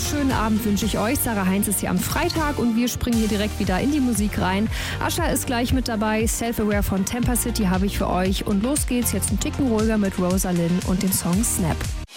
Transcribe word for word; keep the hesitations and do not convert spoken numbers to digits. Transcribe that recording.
schönen Abend wünsche ich euch. Sarah Heinz ist hier am Freitag und wir springen hier direkt wieder in die Musik rein. Asha ist gleich mit dabei. Self-Aware von Tampa City habe ich für euch. Und los geht's jetzt ein Ticken ruhiger mit Rosalind und dem Song Snap.